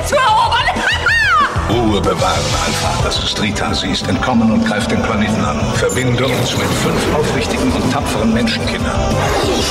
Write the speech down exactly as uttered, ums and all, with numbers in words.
zu erobern. Ruhe bewahren, Alpha. Das ist Rita. Sie ist entkommen und greift den Planeten an. Verbinde uns mit fünf aufrichtigen und tapferen Menschenkindern. Ich